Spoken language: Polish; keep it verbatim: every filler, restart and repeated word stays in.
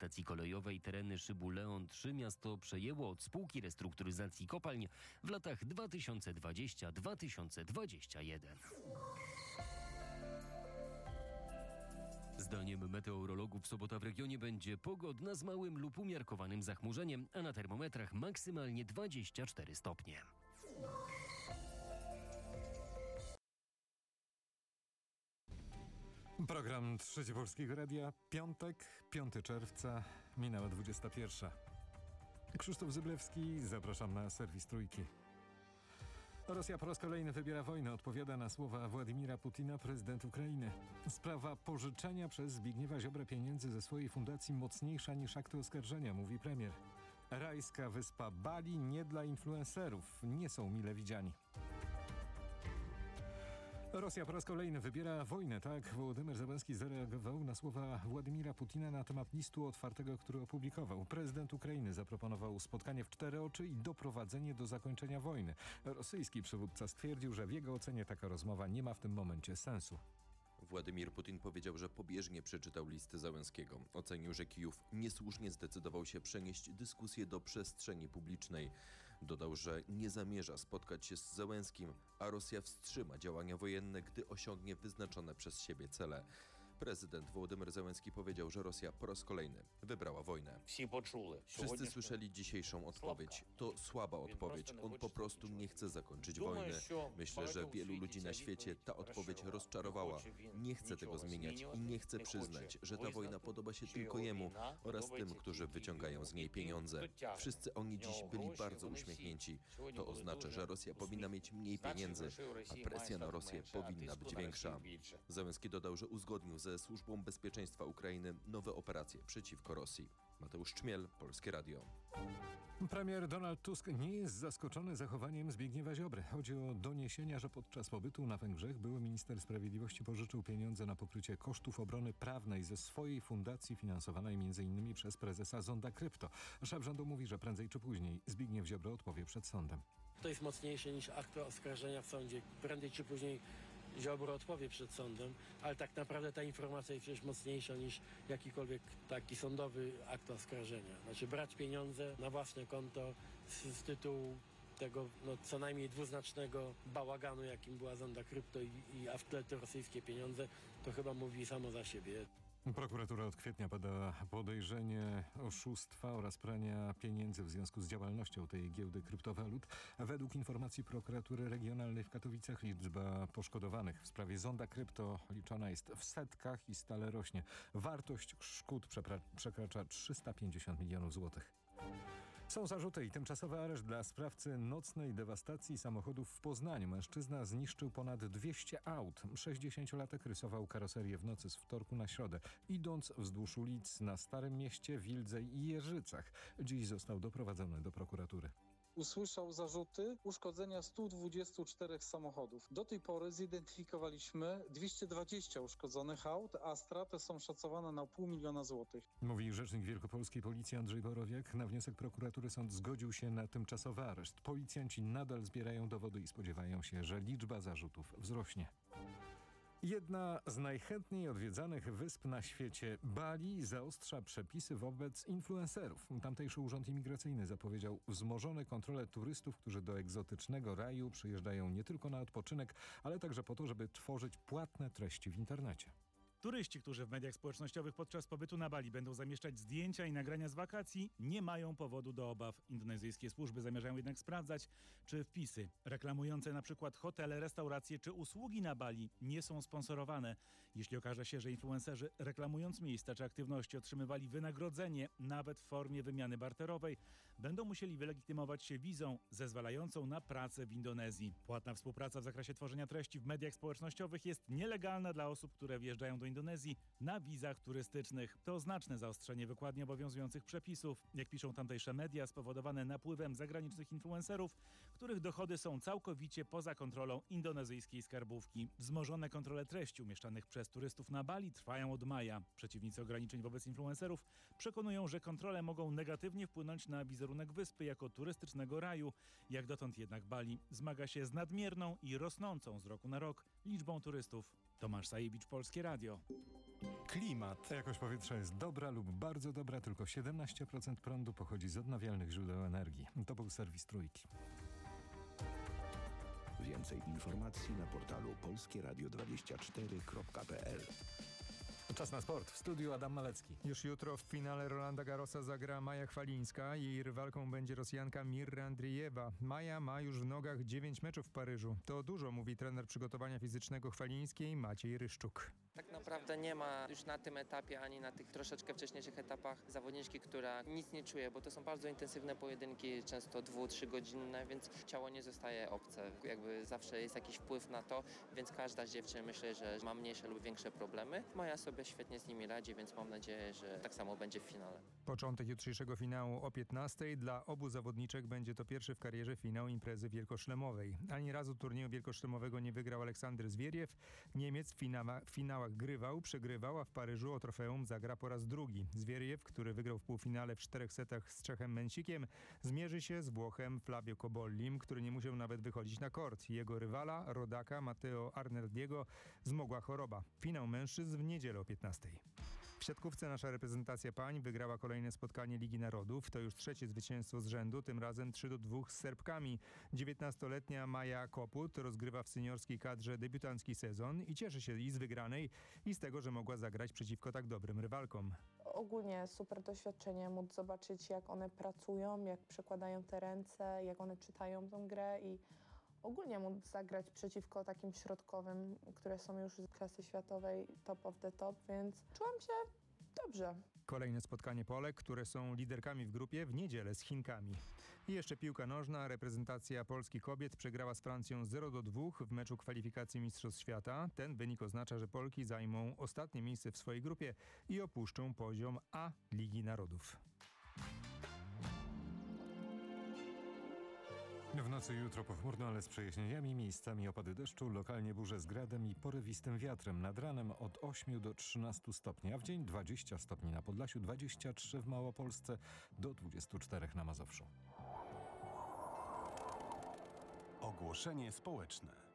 stacji kolejowej tereny szybu Leon trzy miasto przejęło od spółki restrukturyzacji kopalń w latach dwa tysiące dwudziestym do dwa tysiące dwudziestego pierwszego. Zdaniem meteorologów sobota w regionie będzie pogodna z małym lub umiarkowanym zachmurzeniem, a na termometrach maksymalnie dwadzieścia cztery stopnie. Program Trzeci Polskiego Radia. Piątek, piątego czerwca, minęła dwudziesta pierwsza. Krzysztof Zyblewski, zapraszam na serwis Trójki. Rosja po raz kolejny wybiera wojnę, odpowiada na słowa Władimira Putina prezydent Ukrainy. Sprawa pożyczenia przez Zbigniewa Ziobrę pieniędzy ze swojej fundacji mocniejsza niż akty oskarżenia, mówi premier. Rajska wyspa Bali nie dla influencerów, nie są mile widziani. Rosja po raz kolejny wybiera wojnę, tak Wołodymyr Zełenski zareagował na słowa Władimira Putina na temat listu otwartego, który opublikował. Prezydent Ukrainy zaproponował spotkanie w cztery oczy i doprowadzenie do zakończenia wojny. Rosyjski przywódca stwierdził, że w jego ocenie taka rozmowa nie ma w tym momencie sensu. Władimir Putin powiedział, że pobieżnie przeczytał list Zełenskiego. Ocenił, że Kijów niesłusznie zdecydował się przenieść dyskusję do przestrzeni publicznej. Dodał, że nie zamierza spotkać się z Zełenskim, a Rosja wstrzyma działania wojenne, gdy osiągnie wyznaczone przez siebie cele. Prezydent Wołodymyr Zełenski powiedział, że Rosja po raz kolejny wybrała wojnę. Wszyscy słyszeli dzisiejszą odpowiedź. To słaba odpowiedź. On po prostu nie chce zakończyć wojny. Myślę, że wielu ludzi na świecie ta odpowiedź rozczarowała. Nie chce tego zmieniać i nie chce przyznać, że ta wojna podoba się tylko jemu oraz tym, którzy wyciągają z niej pieniądze. Wszyscy oni dziś byli bardzo uśmiechnięci. To oznacza, że Rosja powinna mieć mniej pieniędzy, a presja na Rosję powinna być większa. Zełenski dodał, że uzgodnił ze Służbą Bezpieczeństwa Ukrainy nowe operacje przeciwko Rosji. Mateusz Czmiel, Polskie Radio. Premier Donald Tusk nie jest zaskoczony zachowaniem Zbigniewa Ziobry. Chodzi o doniesienia, że podczas pobytu na Węgrzech były minister sprawiedliwości pożyczył pieniądze na pokrycie kosztów obrony prawnej ze swojej fundacji finansowanej między innymi przez prezesa Zonda Krypto. Szef rządu mówi, że prędzej czy później Zbigniew Ziobro odpowie przed sądem. To jest mocniejsze niż akt oskarżenia w sądzie. Prędzej czy później Ziobro odpowie przed sądem, ale tak naprawdę ta informacja jest przecież mocniejsza niż jakikolwiek taki sądowy akt oskarżenia. Znaczy brać pieniądze na własne konto z, z tytułu tego no, co najmniej dwuznacznego bałaganu, jakim była Zonda Krypto i, i a w tle te rosyjskie pieniądze, to chyba mówi samo za siebie. Prokuratura od kwietnia pada podejrzenie oszustwa oraz prania pieniędzy w związku z działalnością tej giełdy kryptowalut. Według informacji prokuratury regionalnej w Katowicach liczba poszkodowanych w sprawie Zonda Krypto liczona jest w setkach i stale rośnie. Wartość szkód przepra- przekracza trzysta pięćdziesiąt milionów złotych. Są zarzuty i tymczasowy areszt dla sprawcy nocnej dewastacji samochodów w Poznaniu. Mężczyzna zniszczył ponad dwieście aut. sześćdziesięciolatek rysował karoserię w nocy z wtorku na środę, idąc wzdłuż ulic na Starym Mieście, Wildze i Jeżycach. Dziś został doprowadzony do prokuratury. Usłyszał zarzuty uszkodzenia stu dwudziestu czterech samochodów. Do tej pory zidentyfikowaliśmy dwieście dwadzieścia uszkodzonych aut, a straty są szacowane na pół miliona złotych. Mówi rzecznik wielkopolskiej policji Andrzej Borowiak. Na wniosek prokuratury sąd zgodził się na tymczasowy areszt. Policjanci nadal zbierają dowody i spodziewają się, że liczba zarzutów wzrośnie. Jedna z najchętniej odwiedzanych wysp na świecie, Bali, zaostrza przepisy wobec influencerów. Tamtejszy Urząd Imigracyjny zapowiedział wzmożone kontrole turystów, którzy do egzotycznego raju przyjeżdżają nie tylko na odpoczynek, ale także po to, żeby tworzyć płatne treści w internecie. Turyści, którzy w mediach społecznościowych podczas pobytu na Bali będą zamieszczać zdjęcia i nagrania z wakacji, nie mają powodu do obaw. Indonezyjskie służby zamierzają jednak sprawdzać, czy wpisy reklamujące na przykład hotele, restauracje czy usługi na Bali nie są sponsorowane. Jeśli okaże się, że influencerzy reklamując miejsca czy aktywności otrzymywali wynagrodzenie, nawet w formie wymiany barterowej, będą musieli wylegitymować się wizą zezwalającą na pracę w Indonezji. Płatna współpraca w zakresie tworzenia treści w mediach społecznościowych jest nielegalna dla osób, które wjeżdżają do Indonezji na wizach turystycznych. To znaczne zaostrzenie wykładnie obowiązujących przepisów. Jak piszą tamtejsze media, spowodowane napływem zagranicznych influencerów, których dochody są całkowicie poza kontrolą indonezyjskiej skarbówki. Wzmożone kontrole treści umieszczanych przez turystów na Bali trwają od maja. Przeciwnicy ograniczeń wobec influencerów przekonują, że kontrole mogą negatywnie wpłynąć na wizerunek wyspy jako turystycznego raju. Jak dotąd jednak Bali zmaga się z nadmierną i rosnącą z roku na rok liczbą turystów. Tomasz Sajewicz, Polskie Radio. Klimat. Jakość powietrza jest dobra lub bardzo dobra, tylko siedemnaście procent prądu pochodzi z odnawialnych źródeł energii. To był serwis Trójki. Więcej informacji na portalu polskie radio dwadzieścia cztery kropka p l. Czas na sport. W studiu Adam Malecki. Już jutro w finale Rolanda Garrosa zagra Maja Chwalińska. Jej rywalką będzie Rosjanka Mirra Andrijewa. Maja ma już w nogach dziewięć meczów w Paryżu. To dużo, mówi trener przygotowania fizycznego Chwalińskiej Maciej Ryszczuk. Tak naprawdę nie ma już na tym etapie, ani na tych troszeczkę wcześniejszych etapach zawodniczki, która nic nie czuje, bo to są bardzo intensywne pojedynki, często dwu-, trzygodzinne, więc ciało nie zostaje obce. Jakby zawsze jest jakiś wpływ na to, więc każda z dziewczyn myślę, że ma mniejsze lub większe problemy. Maja sobie świetnie z nimi radzi, więc mam nadzieję, że tak samo będzie w finale. Początek jutrzejszego finału o piętnastej. Dla obu zawodniczek będzie to pierwszy w karierze finał imprezy wielkoszlemowej. Ani razu turnieju wielkoszlemowego nie wygrał Aleksander Zwieriew. Niemiec w finała, finałach grywał, przegrywał, a w Paryżu o trofeum zagra po raz drugi. Zwieriew, który wygrał w półfinale w czterech setach z Czechem Mensikiem, zmierzy się z Włochem Flavio Cobollim, który nie musiał nawet wychodzić na kort. Jego rywala, rodaka Matteo Arnoldiego, zmogła choroba. Finał mężczyzn w niedzielę o piętnastej. W siatkówce nasza reprezentacja pań wygrała kolejne spotkanie Ligi Narodów. To już trzecie zwycięstwo z rzędu, tym razem trzy do dwóch z Serbkami. dziewiętnastoletnia Maja Koput rozgrywa w seniorskiej kadrze debiutancki sezon i cieszy się i z wygranej, i z tego, że mogła zagrać przeciwko tak dobrym rywalkom. Ogólnie super doświadczenie, móc zobaczyć, jak one pracują, jak przekładają te ręce, jak one czytają tą grę i ogólnie móc zagrać przeciwko takim środkowym, które są już z klasy światowej top of the top, więc czułam się dobrze. Kolejne spotkanie Polek, które są liderkami w grupie, w niedzielę z Chinkami. I jeszcze piłka nożna. Reprezentacja Polski kobiet przegrała z Francją zero do dwóch w meczu kwalifikacji Mistrzostw Świata. Ten wynik oznacza, że Polki zajmą ostatnie miejsce w swojej grupie i opuszczą poziom A Ligi Narodów. W nocy jutro pochmurno, ale z przejaśnieniami, miejscami opady deszczu, lokalnie burze z gradem i porywistym wiatrem. Nad ranem od ośmiu do trzynastu stopni, a w dzień dwadzieścia stopni na Podlasiu, dwadzieścia trzy w Małopolsce, do dwudziestu czterech na Mazowszu. Ogłoszenie społeczne.